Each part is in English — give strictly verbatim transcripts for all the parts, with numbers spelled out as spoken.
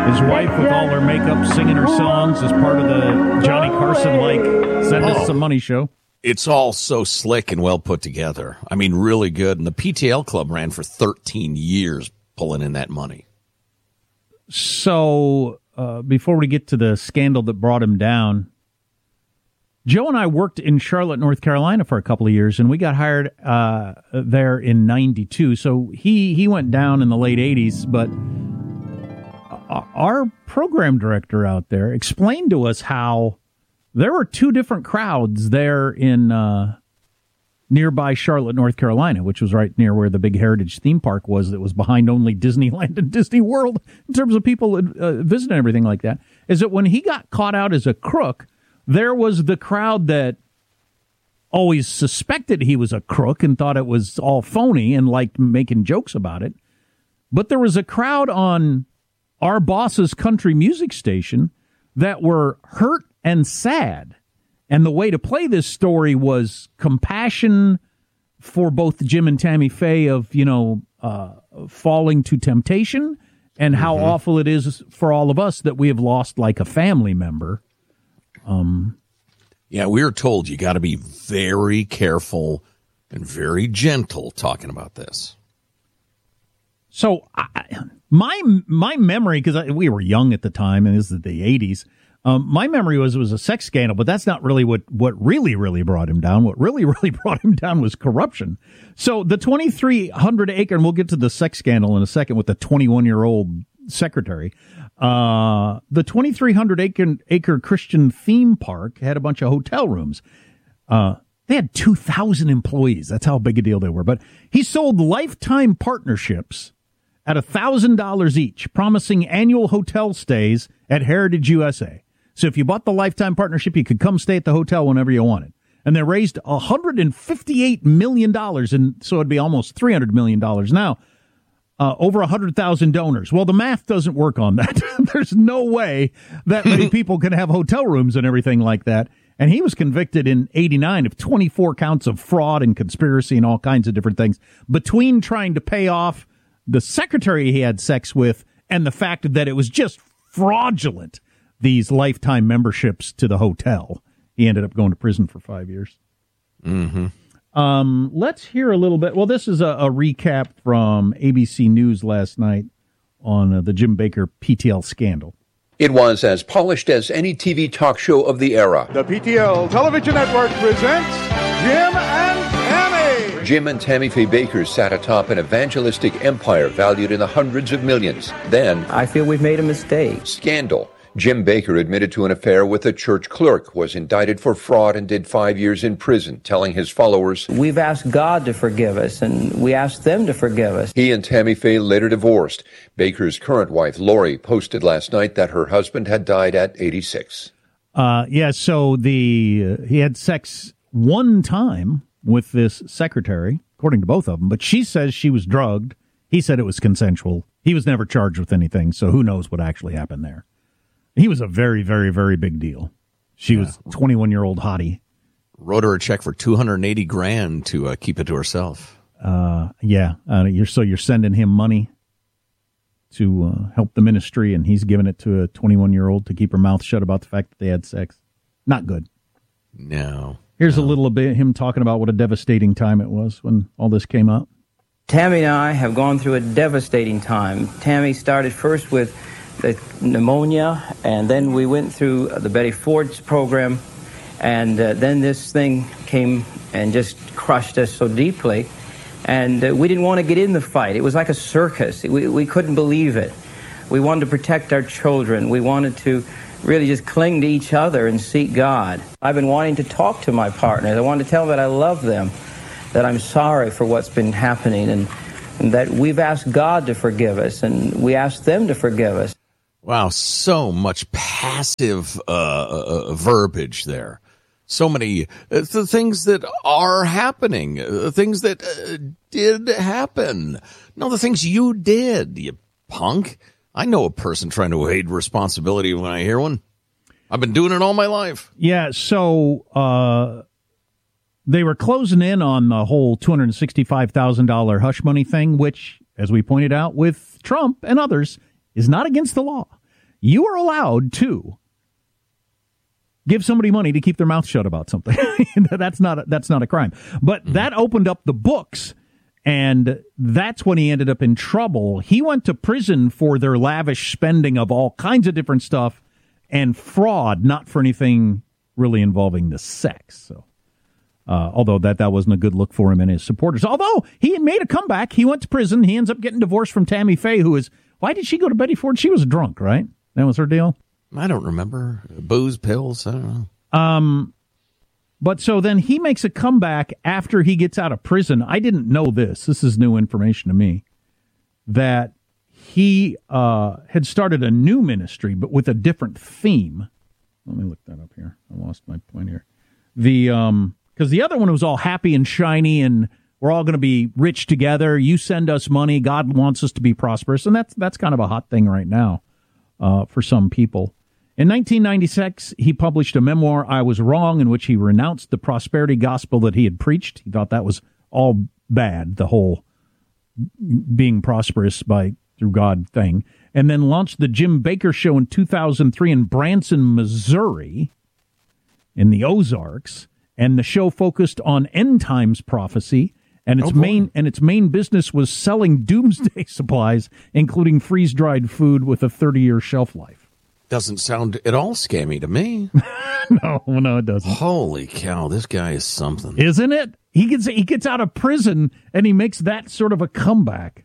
His wife with all her makeup singing her songs as part of the Johnny Carson-like Send Us Oh. Some Money show. It's all so slick and well put together. I mean, really good. And the P T L Club ran for thirteen years pulling in that money. So uh, before we get to the scandal that brought him down, Joe and I worked in Charlotte, North Carolina for a couple of years, and we got hired uh, there in ninety-two. So he, he went down in the late eighties, but our program director out there explained to us how there were two different crowds there in uh, nearby Charlotte, North Carolina, which was right near where the big Heritage theme park was that was behind only Disneyland and Disney World in terms of people uh, visiting everything like that, is that when he got caught out as a crook, there was the crowd that always suspected he was a crook and thought it was all phony and liked making jokes about it. But there was a crowd on our boss's country music station that were hurt and sad. And the way to play this story was compassion for both Jim and Tammy Faye of, you know, uh, falling to temptation and how mm-hmm. awful it is for all of us that we have lost like a family member. Um, yeah, we were told you got to be very careful and very gentle talking about this. So I, my my memory, because we were young at the time, and this is the eighties, um, my memory was it was a sex scandal, but that's not really what, what really, really brought him down. What really, really brought him down was corruption. So the twenty-three hundred acre, and we'll get to the sex scandal in a second with the twenty-one-year-old secretary. Uh, the twenty-three hundred acre, acre Christian theme park had a bunch of hotel rooms. Uh, they had two thousand employees. That's how big a deal they were. But he sold lifetime partnerships at one thousand dollars each, promising annual hotel stays at Heritage U S A. So if you bought the lifetime partnership, you could come stay at the hotel whenever you wanted. And they raised one hundred fifty-eight million dollars, and so it'd be almost three hundred million dollars now. Uh, over one hundred thousand donors. Well, the math doesn't work on that. There's no way that many people can have hotel rooms and everything like that. And he was convicted in eighty-nine of twenty-four counts of fraud and conspiracy and all kinds of different things, between trying to pay off the secretary he had sex with and the fact that it was just fraudulent, these lifetime memberships to the hotel. He ended up going to prison for five years. Mm-hmm. Um, let's hear a little bit. Well, this is a, a recap from A B C News last night on uh, the Jim Baker P T L scandal. It was as polished as any T V talk show of the era. The P T L Television Network presents Jim and Tammy. Jim and Tammy Faye Baker sat atop an evangelistic empire valued in the hundreds of millions. Then, I feel we've made a mistake. Scandal. Jim Baker admitted to an affair with a church clerk, was indicted for fraud and did five years in prison, telling his followers, "We've asked God to forgive us, and we asked them to forgive us." He and Tammy Faye later divorced. Baker's current wife, Lori, posted last night that her husband had died at eighty-six. Uh, yeah, so the uh, he had sex one time with this secretary, according to both of them, but she says she was drugged. He said it was consensual. He was never charged with anything, so who knows what actually happened there. He was a very, very, very big deal. She yeah. was a twenty-one-year-old hottie. Wrote her a check for two hundred eighty grand to uh, keep it to herself. Uh, yeah. Uh, you're, so you're sending him money to uh, help the ministry, and he's giving it to a twenty-one-year-old to keep her mouth shut about the fact that they had sex. Not good. No. Here's no. a little bit of him talking about what a devastating time it was when all this came up. Tammy and I have gone through a devastating time. Tammy started first with the pneumonia, and then we went through the Betty Ford's program, and uh, then this thing came and just crushed us so deeply, and uh, we didn't want to get in the fight. It was like a circus. We, we couldn't believe it. We wanted to protect our children. We wanted to really just cling to each other and seek God. I've been wanting to talk to my partners. I wanted to tell them that I love them, that I'm sorry for what's been happening, and, and that we've asked God to forgive us, and we asked them to forgive us. Wow, so much passive uh, uh, verbiage there. So many uh, the things that are happening, uh, things that uh, did happen. No, the things you did, you punk. I know a person trying to evade responsibility when I hear one. I've been doing it all my life. Yeah, so uh, they were closing in on the whole two hundred sixty-five thousand dollars hush money thing, which, as we pointed out with Trump and others, is not against the law. you are allowed to give somebody money to keep their mouth shut about something. that's not a, that's not a crime. But mm-hmm. that opened up the books, and that's when he ended up in trouble. He went to prison for their lavish spending of all kinds of different stuff and fraud, not for anything really involving the sex. So, uh, although that, that wasn't a good look for him and his supporters. Although he had made a comeback. He went to prison. He ends up getting divorced from Tammy Faye, who is, why did she go to Betty Ford? She was a drunk, right? That was her deal? I don't remember. Booze, pills, I don't know. Um, but so then he makes a comeback after he gets out of prison. I didn't know this. This is new information to me. That he uh, had started a new ministry, but with a different theme. Let me look that up here. I lost my point here. The um, because the other one was all happy and shiny, and we're all going to be rich together. You send us money. God wants us to be prosperous, and that's that's kind of a hot thing right now uh, for some people. In nineteen ninety-six, he published a memoir, I Was Wrong, in which he renounced the prosperity gospel that he had preached. He thought that was all bad, the whole being prosperous by through God thing. And then launched the Jim Bakker Show in two thousand three in Branson, Missouri, in the Ozarks. And the show focused on end times prophecy. And its oh main and its main business was selling doomsday supplies, including freeze-dried food with a thirty-year shelf life. Doesn't sound at all scammy to me. no, no, it doesn't. Holy cow, this guy is something. Isn't it? He gets he gets out of prison, and he makes that sort of a comeback.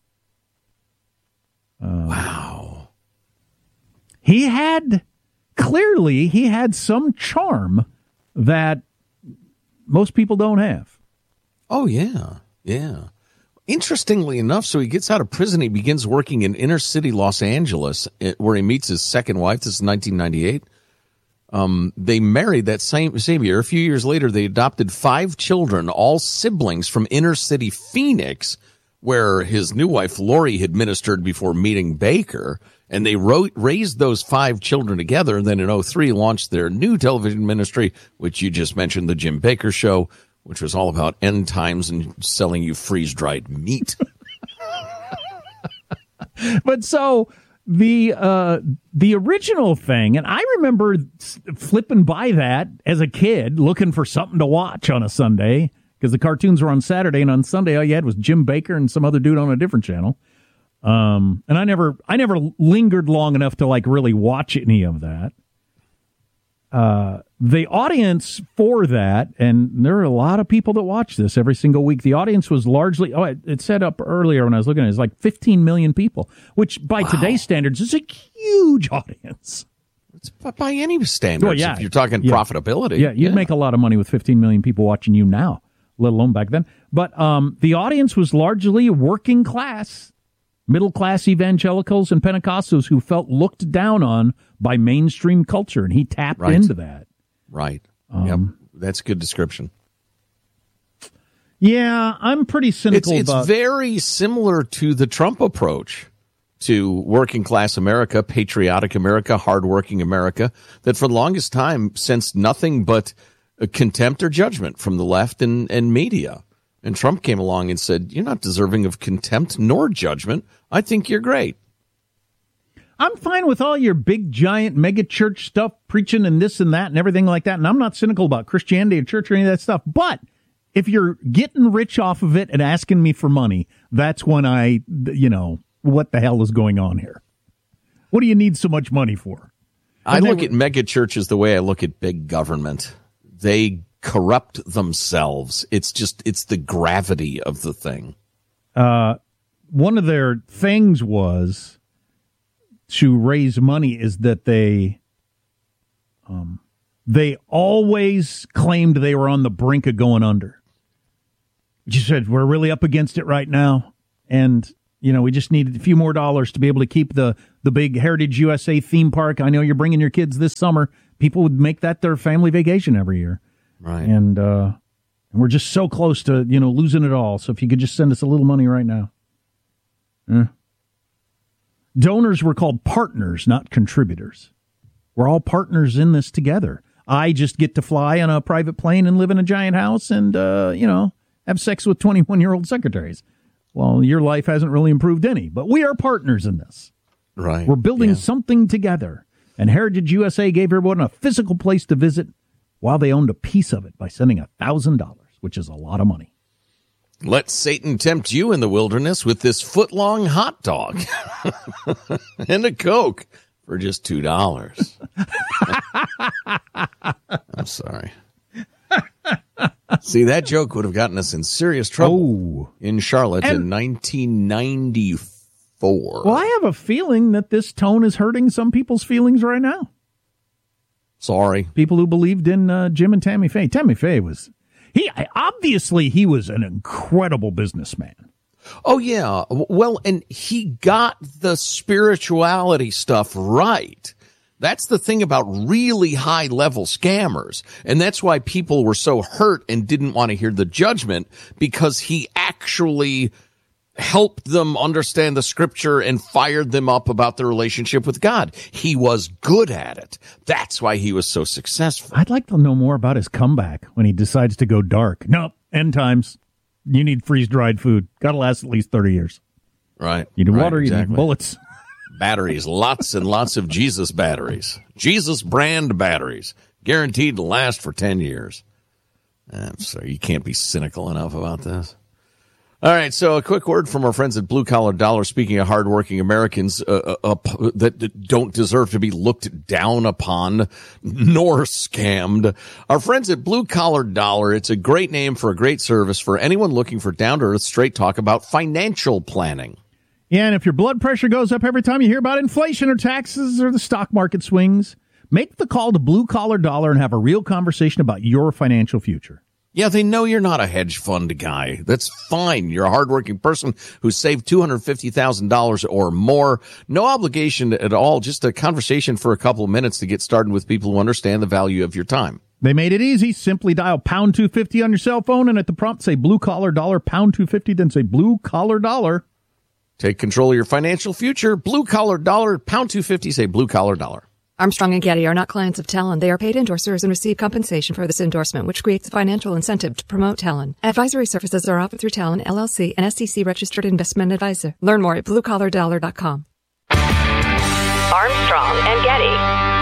Uh, wow. He had, clearly, he had some charm that most people don't have. Oh, yeah, yeah. Interestingly enough, so he gets out of prison, he begins working in inner city Los Angeles, where he meets his second wife. This is nineteen ninety-eight. Um, they married that same same year. A few years later, they adopted five children, all siblings from inner city Phoenix, where his new wife, Lori, had ministered before meeting Bakker. And they wrote, raised those five children together, and then in oh three launched their new television ministry, which you just mentioned, the Jim Bakker Show, which was all about end times and selling you freeze-dried meat. But so the uh, the original thing, and I remember flipping by that as a kid, looking for something to watch on a Sunday, because the cartoons were on Saturday, and on Sunday all you had was Jim Bakker and some other dude on a different channel. Um, and I never I never lingered long enough to like really watch any of that. Uh, the audience for that, and there are a lot of people that watch this every single week. The audience was largely, oh, it, it said up earlier when I was looking at it, it's like fifteen million people, which by wow. today's standards is a huge audience. It's by any standards, well, yeah. if you're talking yeah. profitability. Yeah, you'd yeah. make a lot of money with fifteen million people watching you now, let alone back then. But um, the audience was largely working class, middle-class evangelicals and Pentecostals who felt looked down on by mainstream culture, and he tapped right. into that. Right. Um, yep. That's a good description. Yeah, I'm pretty cynical it's, it's about... It's very similar to the Trump approach to working-class America, patriotic America, hardworking America, that for the longest time sensed nothing but contempt or judgment from the left and, and media. And Trump came along and said, you're not deserving of contempt nor judgment. I think you're great. I'm fine with all your big, giant, mega church stuff, preaching and this and that and everything like that. And I'm not cynical about Christianity or church or any of that stuff. But if you're getting rich off of it and asking me for money, that's when I, you know, what the hell is going on here? What do you need so much money for? I look at mega churches the way I look at big government. They corrupt themselves. It's just, it's the gravity of the thing. Uh, one of their things was to raise money is that they, um, they always claimed they were on the brink of going under. You said, we're really up against it right now. And, you know, we just needed a few more dollars to be able to keep the, the big Heritage U S A theme park. I know you're bringing your kids this summer. People would make that their family vacation every year. Right. And, uh, and we're just so close to, you know, losing it all. So if you could just send us a little money right now. Eh. Donors were called partners, not contributors. We're all partners in this together. I just get to fly on a private plane and live in a giant house and, uh, you know, have sex with twenty-one-year-old secretaries. Well, your life hasn't really improved any, but we are partners in this. Right. We're building yeah. something together. And Heritage U S A gave everyone a physical place to visit while they owned a piece of it by sending one thousand dollars, which is a lot of money. Let Satan tempt you in the wilderness with this foot-long hot dog and a Coke for just two dollars. I'm sorry. See, that joke would have gotten us in serious trouble oh. in Charlotte and, in nineteen ninety-four. Well, I have a feeling that this tone is hurting some people's feelings right now. Sorry. People who believed in uh, Jim and Tammy Faye. Tammy Faye was, he obviously he was an incredible businessman. Oh, yeah. Well, and he got the spirituality stuff right. That's the thing about really high-level scammers. And that's why people were so hurt and didn't want to hear the judgment, because he actually helped them understand the scripture and fired them up about their relationship with God. He was good at it. That's why he was so successful. I'd like to know more about his comeback when he decides to go dark. No, end times. You need freeze-dried food. Got to last at least thirty years. Right. You need right, water, exactly. you need bullets. Batteries, lots and lots of Jesus batteries. Jesus brand batteries. Guaranteed to last for ten years. I'm sorry, you can't be cynical enough about this. All right, so a quick word from our friends at Blue Collar Dollar. Speaking of hardworking Americans uh, uh, that, that don't deserve to be looked down upon nor scammed, our friends at Blue Collar Dollar, it's a great name for a great service for anyone looking for down-to-earth, straight talk about financial planning. Yeah, and if your blood pressure goes up every time you hear about inflation or taxes or the stock market swings, make the call to Blue Collar Dollar and have a real conversation about your financial future. Yeah, they know you're not a hedge fund guy. That's fine. You're a hardworking person who saved two hundred fifty thousand dollars or more. No obligation at all. Just a conversation for a couple of minutes to get started with people who understand the value of your time. They made it easy. Simply dial pound two fifty on your cell phone, and at the prompt say Blue Collar Dollar, pound two fifty, then say Blue Collar Dollar. Take control of your financial future. Blue Collar Dollar, pound two fifty, say Blue Collar Dollar. Armstrong and Getty are not clients of Talon. They are paid endorsers and receive compensation for this endorsement, which creates a financial incentive to promote Talon. Advisory services are offered through Talon, L L C, an S E C-registered investment advisor. Learn more at blue collar dollar dot com. Armstrong and Getty.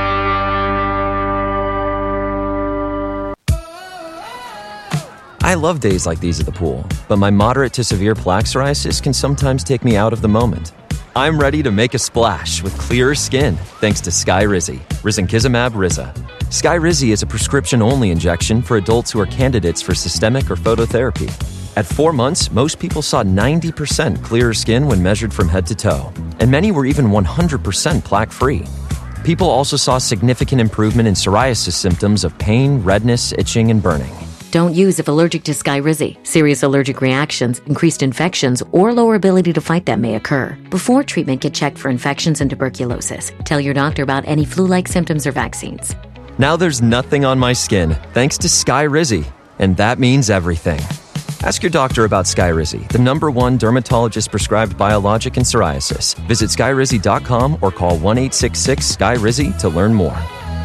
I love days like these at the pool, but my moderate to severe plaque psoriasis can sometimes take me out of the moment. I'm ready to make a splash with clearer skin thanks to Skyrizi, risankizumab Riza. Skyrizi is a prescription-only injection for adults who are candidates for systemic or phototherapy. At four months, most people saw ninety percent clearer skin when measured from head to toe, and many were even one hundred percent plaque-free. People also saw significant improvement in psoriasis symptoms of pain, redness, itching, and burning. Don't use if allergic to Skyrizi. Serious allergic reactions, increased infections, or lower ability to fight them may occur. Before treatment, get checked for infections and tuberculosis. Tell your doctor about any flu-like symptoms or vaccines. Now there's nothing on my skin thanks to Skyrizi, and that means everything. Ask your doctor about Skyrizi, the number one dermatologist-prescribed biologic in psoriasis. Visit skyrizi dot com or call one eight six six Sky Rizi to learn more.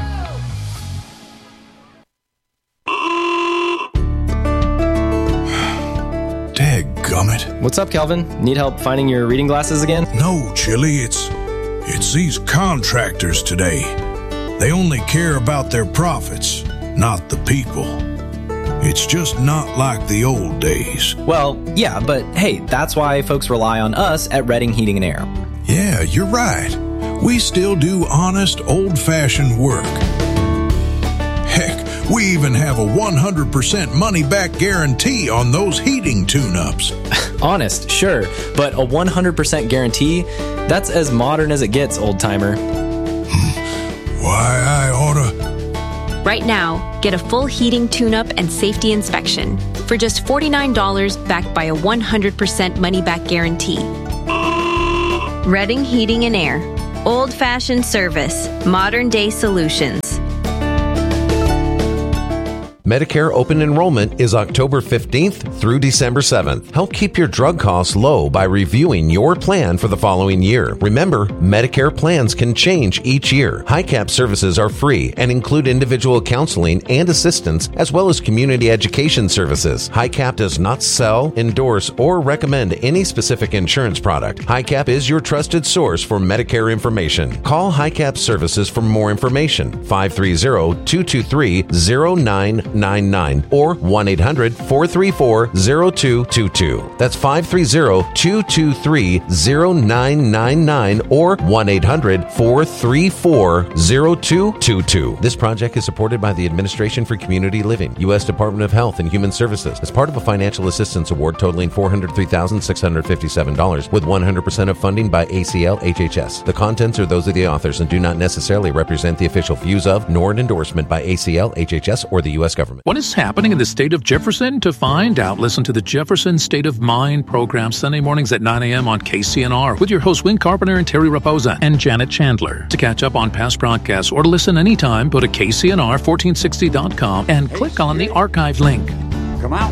Dadgummit. What's up, Calvin? Need help finding your reading glasses again? No, Chili, it's it's these contractors today. They only care about their profits, not the people. It's just not like the old days. Well, yeah, but hey, that's why folks rely on us at Redding Heating and Air. Yeah, you're right. We still do honest, old-fashioned work. Heck, we even have a one hundred percent money-back guarantee on those heating tune-ups. Honest, sure, but a one hundred percent guarantee, that's as modern as it gets, old-timer. Why, I oughta... Right now, get a full heating tune-up and safety inspection for just forty-nine dollars backed by a one hundred percent money-back guarantee. Redding Heating and Air. Old-fashioned service. Modern-day solutions. Medicare open enrollment is October fifteenth through December seventh. Help keep your drug costs low by reviewing your plan for the following year. Remember, Medicare plans can change each year. HICAP services are free and include individual counseling and assistance as well as community education services. HICAP does not sell, endorse, or recommend any specific insurance product. HICAP is your trusted source for Medicare information. Call HICAP services for more information. five three zero, two two three, zero nine nine nine or one eight hundred, four three four, zero two two two. That's five three zero, two two three, zero nine nine nine or one eight hundred, four three four, zero two two two. This project is supported by the Administration for Community Living, U S Department of Health and Human Services, as part of a financial assistance award totaling four hundred three thousand six hundred fifty-seven dollars with one hundred percent of funding by A C L H H S. The contents are those of the authors and do not necessarily represent the official views of nor an endorsement by A C L H H S or the U S government. What is happening in the state of Jefferson? To find out, listen to the Jefferson State of Mind program Sunday mornings at nine a.m. on K C N R with your hosts Win Carpenter and Terry Raposa and Janet Chandler. To catch up on past broadcasts or to listen anytime, go to K C N R fourteen sixty dot com and click on the archive link. Come out.